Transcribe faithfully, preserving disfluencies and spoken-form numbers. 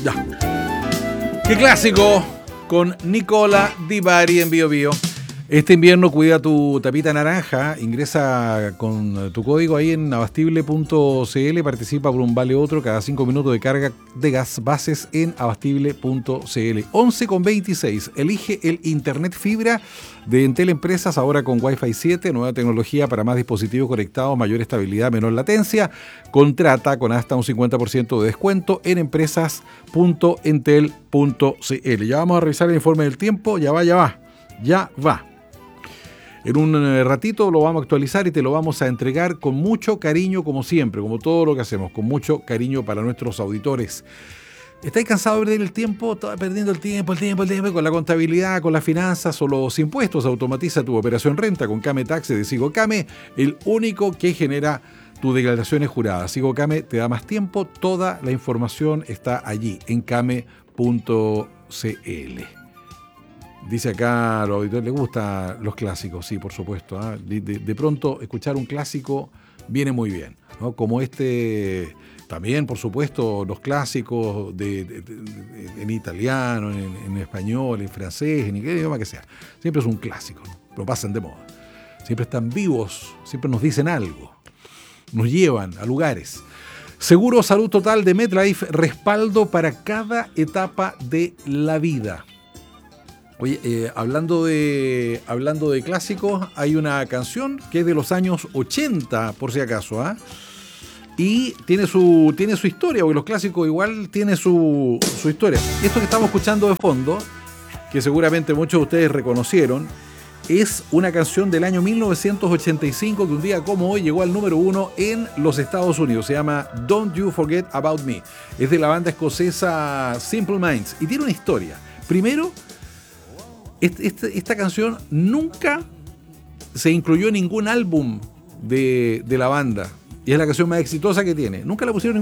Ya. ¡Qué clásico! Con Nicola Di Bari en Bio Bio. Este invierno cuida tu tapita naranja, ingresa con tu código ahí en abastible punto cl, participa por un vale otro cada cinco minutos de carga de gas bases en abastible punto cl. once con veintiséis, elige el internet fibra de Entel Empresas, ahora con Wi-Fi siete, nueva tecnología para más dispositivos conectados, mayor estabilidad, menor latencia. Contrata con hasta un cincuenta por ciento de descuento en empresas punto entel punto cl. Ya vamos a revisar el informe del tiempo, ya va, ya va, ya va. En un ratito lo vamos a actualizar y te lo vamos a entregar con mucho cariño, como siempre, como todo lo que hacemos, con mucho cariño para nuestros auditores. ¿Estáis cansados de perder el tiempo? Estás perdiendo el tiempo, el tiempo, el tiempo con la contabilidad, con las finanzas o los impuestos. Automatiza tu operación renta con Came Tax de Sigocame, el único que genera tus declaraciones juradas. Sigocame te da más tiempo, toda la información está allí en came punto cl. Dice acá, a los auditores les gustan los clásicos, sí, por supuesto. ¿eh? De, de, de pronto, escuchar un clásico viene muy bien, ¿no? Como este, también, por supuesto, los clásicos de, de, de, de, en italiano, en, en español, en francés, en inglés, idioma que sea. Siempre es un clásico, ¿no? Pero pasan de moda. Siempre están vivos, siempre nos dicen algo, nos llevan a lugares. Seguro Salud Total de MetLife, respaldo para cada etapa de la vida. Oye, eh, hablando de hablando de clásicos, hay una canción que es de los años ochenta, por si acaso, ¿eh? Y tiene su tiene su historia, porque los clásicos igual tienen su, su historia. Esto que estamos escuchando de fondo, que seguramente muchos de ustedes reconocieron, es una canción del año mil novecientos ochenta y cinco que un día como hoy llegó al número uno en los Estados Unidos. Se llama Don't You Forget About Me. Es de la banda escocesa Simple Minds y tiene una historia. Primero, Esta, esta canción nunca se incluyó en ningún álbum de, de la banda y es la canción más exitosa que tiene. Nunca la pusieron en